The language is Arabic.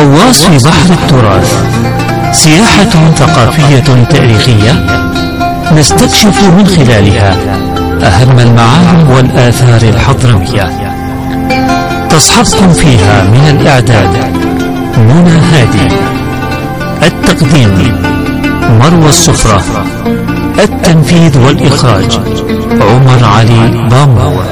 غواص في بحر التراث، سياحة ثقافية تاريخية نستكشف من خلالها أهم المعالم والآثار الحضرمية. تصحبكم فيها من الإعداد منى هادي، التقديم مروى الصفرة، التنفيذ والإخراج عمر علي بامور.